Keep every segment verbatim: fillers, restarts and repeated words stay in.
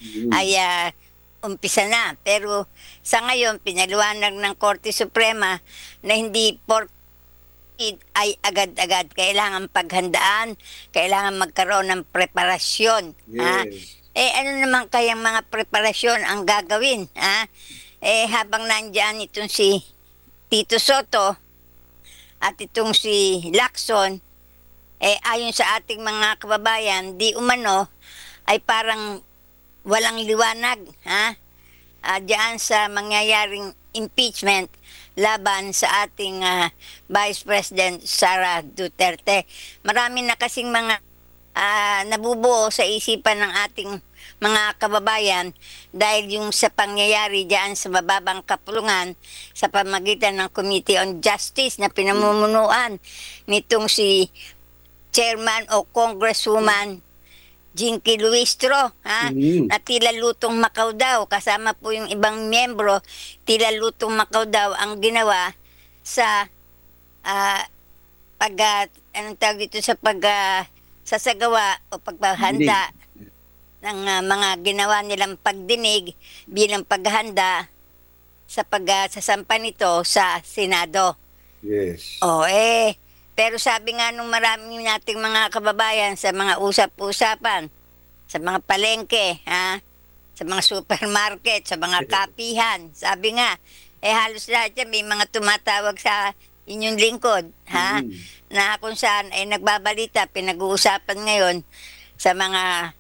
ay Mm. uh, umpisa na. Pero sa ngayon, pinaliwanag ng Korte Suprema na hindi por ay agad-agad. Kailangan paghandaan, kailangan magkaroon ng preparasyon. Ha? Yes. Eh ano naman kayang mga preparasyon ang gagawin? Ha? Eh habang nandyan itong si Tito Soto at itong si Lacson, eh ayon sa ating mga kababayan, di umano ay parang walang liwanag. Ha? Uh, diyan sa mangyayaring impeachment laban sa ating uh, Vice President Sara Duterte. Marami na kasing mga uh, nabubuo sa isipan ng ating mga kababayan dahil yung sa pangyayari diyan sa mababang kapulungan sa pamagitan ng Committee on Justice na pinamumunuan nitong si Chairman o Congresswoman Jinky Luistro, ha? Mm. Na tila lutong Macau daw, kasama po yung ibang miyembro, tila lutong Macau daw ang ginawa sa uh, pag, uh, anong tawag dito sa pag uh, sasagawa o Dinig. paghahanda ng uh, mga ginawa nilang pagdinig bilang paghahanda sa pagsasampa uh, nito sa Senado. Yes. O eh, pero sabi nga nung marami nating mga kababayan sa mga usap-usapan, sa mga palengke, ha? Sa mga supermarket, sa mga kapihan, sabi nga, eh halos lahat yan, may mga tumatawag sa inyong lingkod, ha? Mm. Na kung saan ay nagbabalita, pinag-uusapan ngayon sa mga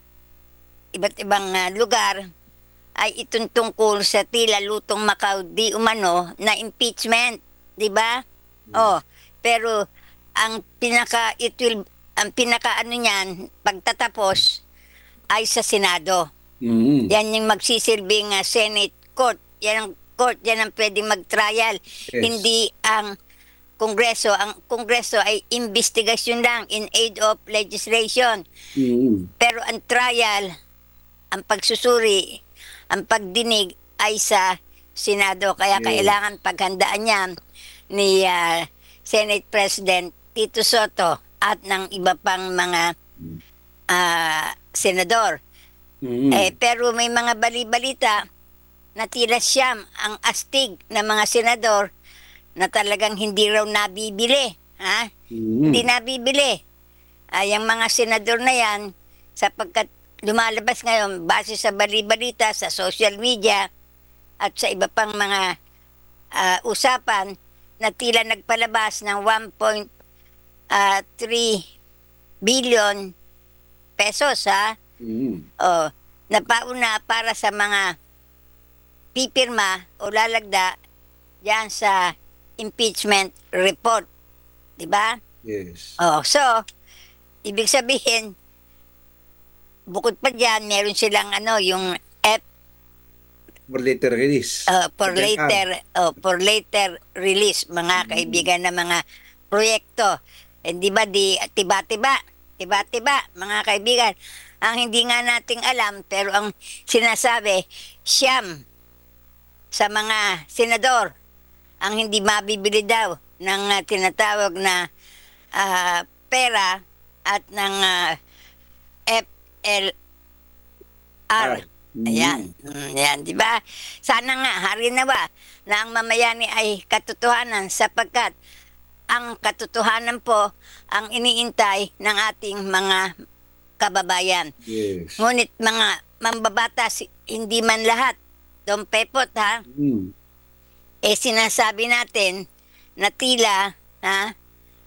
iba't ibang uh, lugar, ay itong tungkol sa tila lutong Macau di umano na impeachment, di ba? Mm. Oh, pero ang pinaka it will ang pinaka ano niyan pagtatapos ay sa Senado. Mm. Yan yung magsisilbing uh, Senate court. Yan ang court, yan ang pwedeng mag-trial. Yes. Hindi ang Kongreso. Ang Kongreso ay investigasyon lang in aid of legislation. Mm. Pero ang trial, ang pagsusuri, ang pagdinig ay sa Senado. Kaya Yes. kailangan paghandaan yan ni uh, Senate President Tito Soto at ng iba pang mga uh, senador. Mm. Eh, pero may mga bali-balita na tila siyam ang astig ng mga senador na talagang hindi raw nabibili. Ha? Mm. Hindi nabibili. Ay, ang mga senador na yan, sapagkat lumalabas ngayon base sa bali-balita, sa social media, at sa iba pang mga uh, usapan, na tila nagpalabas ng one point three billion pesos, ha? Mm. O, napauna para sa mga pipirma o lalagda diyan sa impeachment report. Diba? Yes. O, so, ibig sabihin, bukod pa dyan, meron silang ano, yung F For later release. Uh, for Second later uh, for later release, mga Mm. kaibigan na mga proyekto. Hindi ba di tiba-tiba, tiba-tiba, mga kaibigan. Ang hindi nga nating alam, pero ang sinasabi, siyam sa mga senador ang hindi mabibili daw ng uh, tinatawag na uh, pera at ng uh, F L R. Mm. Ayan, mm, yan, di ba? Sana nga, hari na ba, na ang mamayani ay katotohanan sapagkat ang katotohanan po ang iniintay ng ating mga kababayan. Yes. Ngunit mga mambabatas, hindi man lahat, Dom Pepot, ha? Mm. Eh sinasabi natin na tila, ha?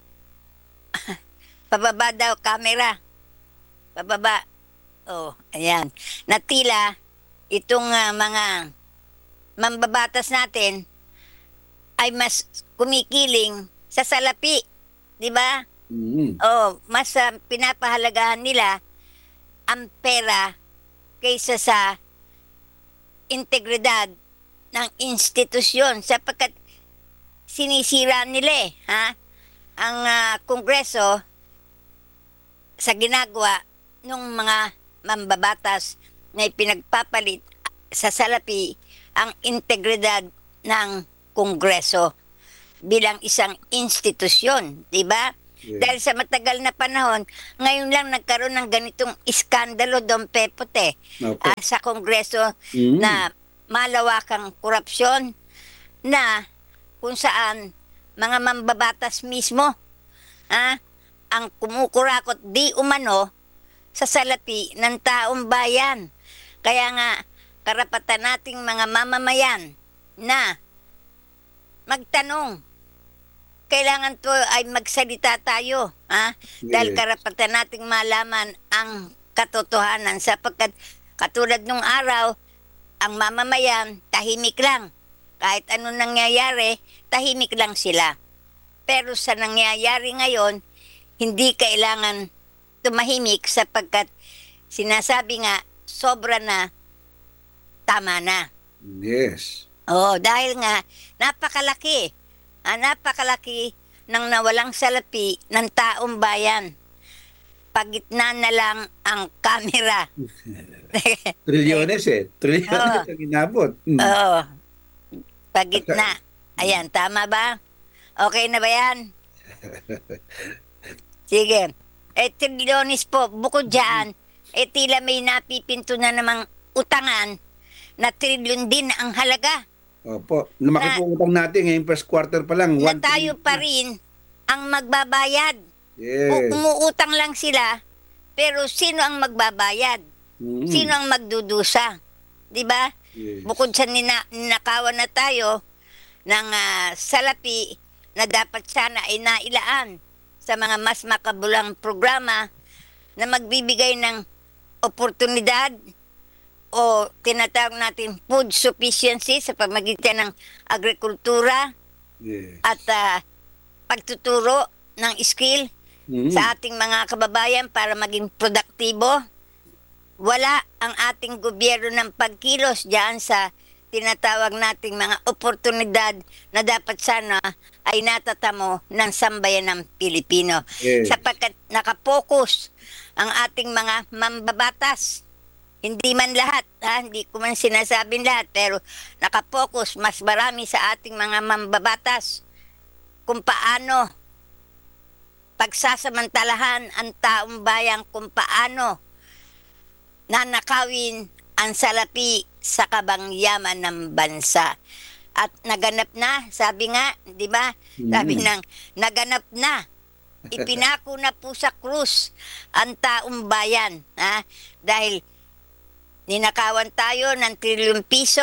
Pababa daw, camera. Pababa. Oh, ayan. Na tila itong uh, mga mambabatas natin ay mas kumikiling sa salapi, 'di ba? Mm. Oh, mas uh, pinapahalagahan nila ang pera kaysa sa integridad ng institusyon sapagkat sinisira nila eh, ha? Ang uh, Kongreso sa ginagawa ng mga mambabatas na ipinagpapalit sa salapi ang integridad ng Kongreso bilang isang institusyon, di ba? Yes. Dahil sa matagal na panahon, ngayon lang nagkaroon ng ganitong iskandalo, Don Pepote, Opo. ah, sa Kongreso Mm. na malawakang korupsyon na kung saan mga mambabatas mismo ah, ang kumukurakot di umano sa salapi ng taong bayan. Kaya nga, karapatan nating mga mamamayan na magtanong. Kailangan to ay magsalita tayo. Ha? Dahil Yes. karapatan nating malaman ang katotohanan sapagkat katulad nung araw, ang mamamayan tahimik lang. Kahit anong nangyayari, tahimik lang sila. Pero sa nangyayari ngayon, hindi kailangan tumahimik sapagkat sinasabi nga, sobra na, tama na. Yes. Oo, dahil nga, napakalaki. Ah, napakalaki ng nawalang salapi ng taong bayan. Pagitna na lang ang kamera. Trilyones eh. Trilyones Oo. ang inabot. Mm. Oo. Pagitna. Ayan, tama ba? Okay na ba yan? Sige. Eh, trilyones po. Bukod dyan, eh tila may napipinto na namang utangan na trilyon din ang halaga. Opo. Lumaki Na- po utang natin ngayong first quarter pa lang. Na one tayo trillion pa na. rin ang magbabayad. Yes. U- umuutang lang sila, pero sino ang magbabayad? Mm. Sino ang magdudusa? 'Di ba? Yes. Bukod sa nina, ninakawan na tayo ng ah, salapi na dapat sana ay nailaan sa mga mas makabulang programa na magbibigay ng oportunidad o tinatawag natin food sufficiency sa pamagitan ng agrikultura Yes. at ah, pagtuturo ng skill Mm. sa ating mga kababayan para maging produktibo. Wala ang ating gobyerno ng pagkilos diyan sa tinatawag nating mga oportunidad na dapat sana ay natatamo ng sambayan ng Pilipino. Yes. Sapagkat nakapokus ang ating mga mambabatas. Hindi man lahat, ha? Hindi ko man sinasabing lahat, pero nakapokus mas marami sa ating mga mambabatas kung paano pagsasamantalahan ang taong bayan, kung paano nanakawin ang salapi sa kabangyaman ng bansa. At naganap na, sabi nga, di ba? Sabi Mm. ng, naganap na. Ipinako na po sa krus ang taong bayan. Ha? Dahil ninakawan tayo ng trilyong piso,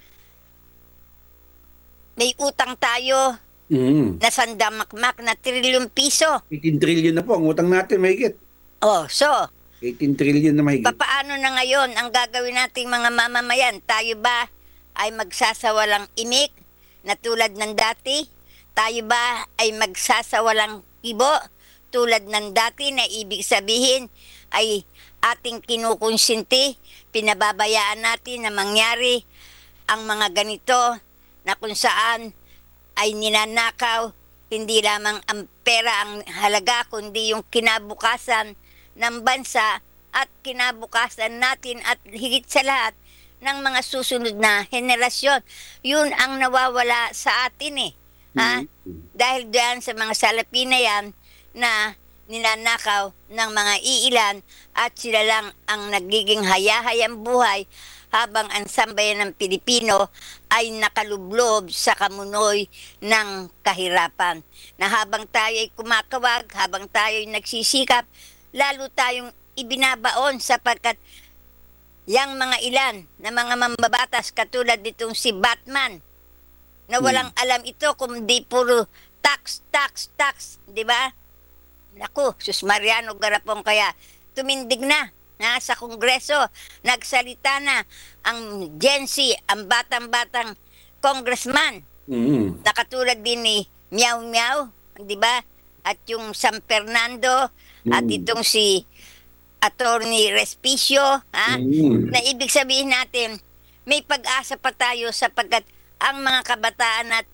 may utang tayo Mm. na sandamakmak na trilyong piso. eighteen trillion na po ang utang natin, mahigit. Oh, so, eighteen trillion na mahigit. papaano na ngayon ang gagawin nating mga mamamayan? Tayo ba ay magsasawalang imik na tulad ng dati? Tayo ba ay magsasawalang kibo tulad ng dati na ibig sabihin ay ating kinukonsinti, pinababayaan natin na mangyari ang mga ganito na kung saan ay ninanakaw hindi lamang ang pera ang halaga kundi yung kinabukasan ng bansa at kinabukasan natin at higit sa lahat ng mga susunod na henerasyon. Yun ang nawawala sa atin eh. Ha? Mm. Dahil diyan sa mga salapi na yan na ninanakaw ng mga iilan at sila lang ang nagiging hayahayang buhay habang ang sambayan ng Pilipino ay nakalublob sa kamunoy ng kahirapan. Na habang tayo ay kumakawag, habang tayo ay nagsisikap, lalo tayong ibinabaon sapagkat yang mga ilan na mga mambabatas katulad nitong si Batman na walang alam ito kundi puro tax, tax, tax, di ba? Naku, Sus Mariano Garapon, kaya tumindig na na sa Kongreso, nagsalita na ang Gen Z, ang batang-batang congressman Mm. na katulad din ni Meow Meow, di ba? At yung San Fernando, at Mm. itong si Attorney Respicio, ha? Mm. Na ibig sabihin natin, may pag-asa pa tayo sapagkat ang mga kabataan at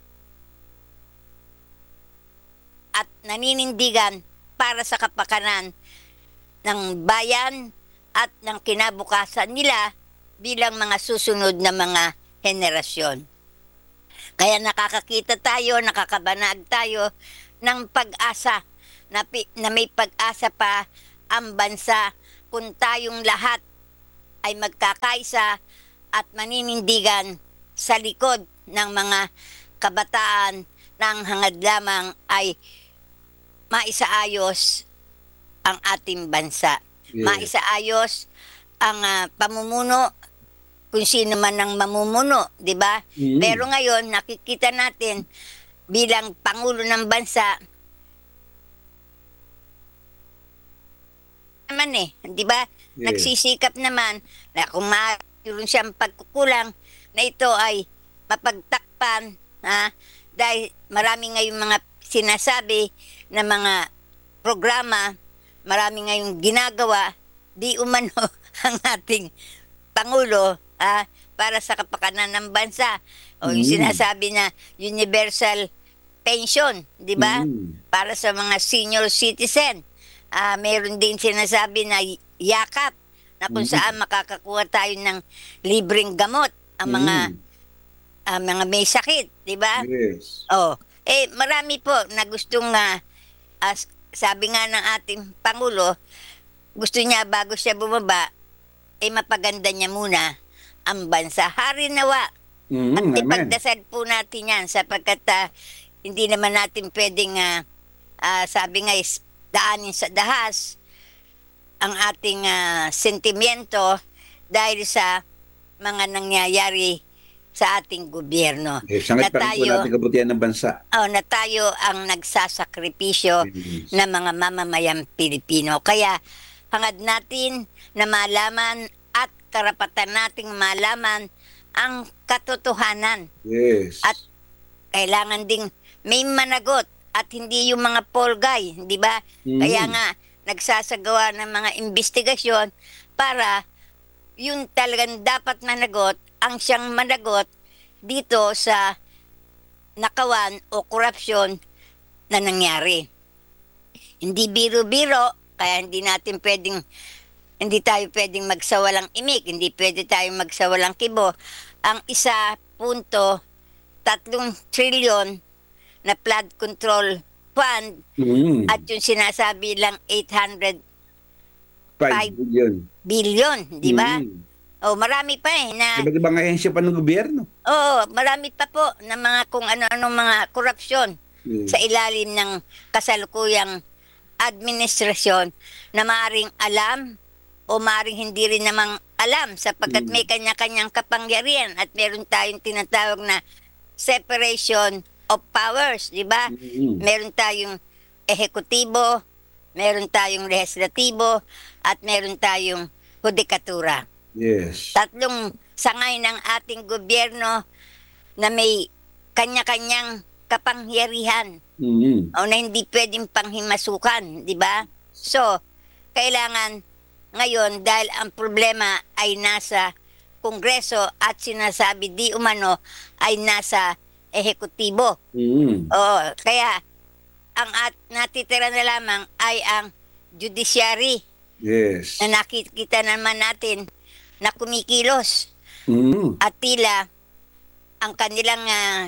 at naninindigan para sa kapakanan ng bayan at ng kinabukasan nila bilang mga susunod na mga henerasyon. Kaya nakakakita tayo, nakakabanag tayo ng pag-asa na, pi- na may pag-asa pa ang bansa kung tayong lahat ay magkakaisa at maninindigan sa likod ng mga kabataan ng hangad lamang ay maisaayos ang ating bansa. Yes. Maisaayos ang ah, pamumuno kung sino man ang mamumuno, di ba? Mm. Pero ngayon, nakikita natin bilang Pangulo ng Bansa, naman eh, di ba? Yes. Nagsisikap naman na kung mayroon siyang pagkukulang na ito ay mapagtakpan, ha? Dahil marami ngayong mga sinasabi na mga programa, marami ngayong ginagawa, di umano ang ating Pangulo ah, para sa kapakanan ng bansa. O yung Mm. sinasabi na universal pension, di ba? Mm. Para sa mga senior citizen. Ah, meron din sinasabi na y- yakap na kung Mm. saan makakakuha tayo ng libreng gamot ang mga Mm. ah, mga may sakit, di ba? Yes. Oh, eh marami po na gustong ah, as, sabi nga ng ating Pangulo, gusto niya bago siya bumaba, eh mapaganda niya muna ang bansa. Hari nawa. Mm. At Amen. ipagdasal po natin yan sapagkat ah, hindi naman natin pwedeng, ah, ah, sabi nga, is, daanin sa dahas ang ating ah, sentimiento dahil sa mga nangyayari sa ating gobyerno. Yes. Sangit Na pa rin po tayo, natin kabutihan ng bansa. oh, na tayo ang nagsasakripisyo Yes. ng mga mamamayang Pilipino. Kaya hangad natin na malaman at karapatan nating malaman ang katotohanan. Yes. At kailangan ding may managot at hindi yung mga polgay, di ba? Mm. Kaya nga nagsasagawa ng mga investigasyon para yung talagang dapat managot ang siyang managot dito sa nakawan o korupsyon na nangyari. Hindi biro-biro, kaya hindi natin pwedeng, hindi tayo pwedeng magsawalang imik, hindi pwede tayong magsawalang kibo. Ang isa punto tatlong trilyon na flood control fund Mm. at yung sinasabi lang eight hundred five five billion. billion, di ba? Mm. Oh, marami pa eh na Iba't ibang ahensya pa ng gobyerno. oh, marami pa po na mga kung ano-ano mga korupsyon Yes. sa ilalim ng kasalukuyang administrasyon na maaaring alam o maaaring hindi rin namang alam sapagkat Mm. may kanya-kanyang kapangyarihan at meron tayong tinatawag na separation of powers, di ba? Mm. Meron tayong ehekutibo, meron tayong legislatibo, at meron tayong hudikatura. Yes. Tatlong sangay ng ating gobyerno na may kanya-kanyang kapangyarihan Mm. o na hindi pwedeng panghimasukan, di ba? So, kailangan ngayon dahil ang problema ay nasa Kongreso at sinasabi di umano ay nasa ehekutibo. Mm. Oo, kaya ang at natitira na lamang ay ang judiciary Yes. na nakikita naman natin na kumikilos Mm. at tila ang kanilang ah,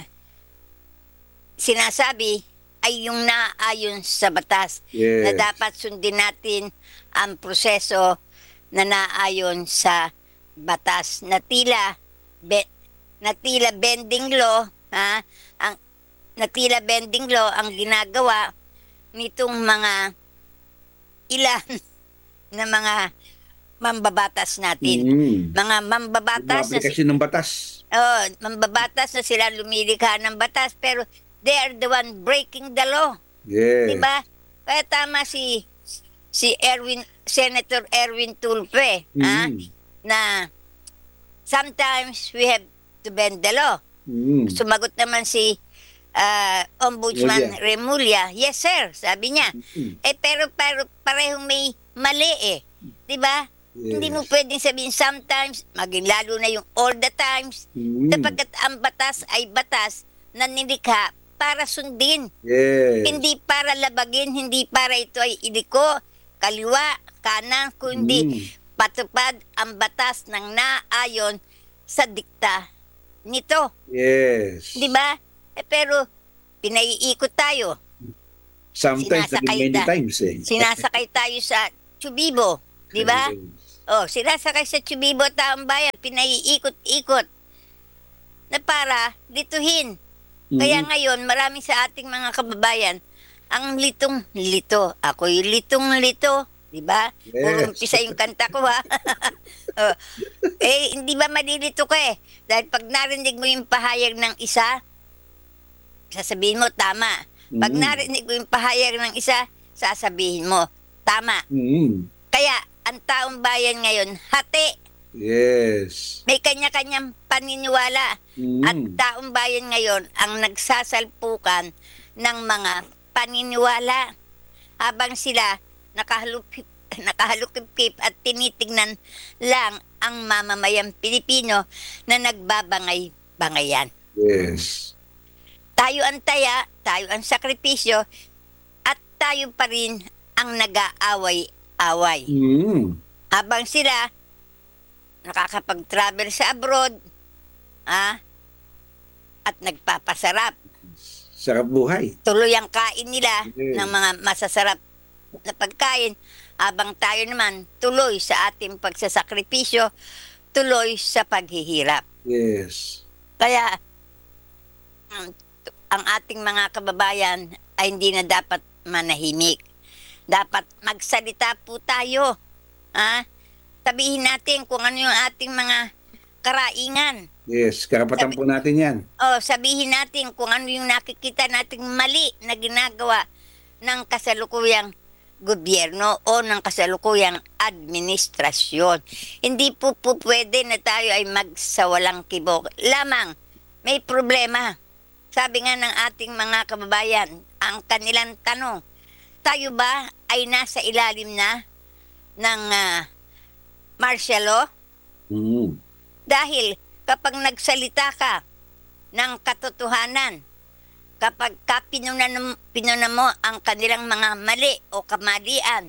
sinasabi ay yung naayon sa batas Yes. na dapat sundin natin ang proseso na naayon sa batas na tila be, na tila bending law ha ang na tila bending law ang ginagawa nitong mga ilan na mga mambabatas natin. Mm. Mga Mga mambabatas na si- aplikasyon ng batas. oh, mambabatas na sila lumilikha ng batas pero they are the one breaking the law. Yes. Di ba? Kaya tama si si Erwin Senator Erwin Tulpe ha, Mm. na sometimes we have to bend the law. Mm. Sumagot naman si ah, Ombudsman Remulla, yes sir, sabi niya. Mm. Eh pero pero parehong may mali eh. 'Di ba? Yes. Hindi mo pwedeng sabihin sometimes, maging lalo na yung all the times, Mm. sapagkat ang batas ay batas na nilikha para sundin. Yes. Hindi para labagin, hindi para ito ay iliko, kaliwa, kanan, kundi Mm. patupad ang batas ng naayon sa dikta nito. Yes. Di ba? Eh, pero pinaiikot tayo. Sometimes, naging Sinasakay many ta- times eh. Sinasakay tayo sa Chubibo, di ba? Oh, sinasakay sa Chubibo taong bayan, pinaiikot-ikot na para dituhin. Kaya Mhm. ngayon, marami sa ating mga kababayan ang litong-lito. Ako'y litong-lito, di ba? Puro Yes. umpisa yung kanta ko, ha? Oh, eh, hindi ba malilito ka eh? Dahil pag narinig mo yung pahayag ng isa, sasabihin mo, tama. Pag Mhm. narinig mo yung pahayag ng isa, sasabihin mo, tama. Mhm. Kaya, ang taong bayan ngayon, hati. Yes. May kanya-kanyang paniniwala. At Mhm. taong bayan ngayon ang nagsasalpukan ng mga paniniwala habang sila nakahalukip, nakahalukip at tinitingnan lang ang mamamayang Pilipino na nagbabangay-bangayan. Yes. Tayo ang taya, tayo ang sakripisyo, at tayo pa rin ang nag-aaway-away. Mhm. Habang sila nakakapag-travel sa abroad, ah, at nagpapasarap. Sarap buhay. Tuloy ang kain nila Yes. ng mga masasarap na pagkain, habang tayo naman tuloy sa ating pagsasakripisyo, tuloy sa paghihirap. Yes. Kaya ang, ang ating mga kababayan ay hindi na dapat manahimik. Dapat magsalita po tayo. Ah, sabihin natin kung ano yung ating mga karaingan. Yes. Karapatan po natin yan. O sabihin natin kung ano yung nakikita nating mali na ginagawa ng kasalukuyang gobyerno o ng kasalukuyang administrasyon. Hindi po po pwede na tayo ay magsawalang kibok. Lamang, may problema. Sabi nga ng ating mga kababayan, ang kanilang tanong, tayo ba ay nasa ilalim na ng ah, martial law? Mhm. Dahil kapag nagsalita ka ng katotohanan, kapag ka pinunan, pinunan mo ang kanilang mga mali o kamalian,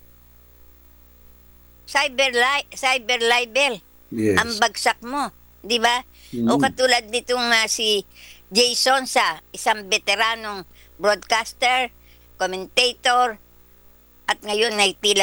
cyber, li- cyber libel, Yes. ang bagsak mo, di ba? O Mhm. katulad nitong ah, si Jason sa isang veteranong broadcaster, commentator, at ngayon ay tila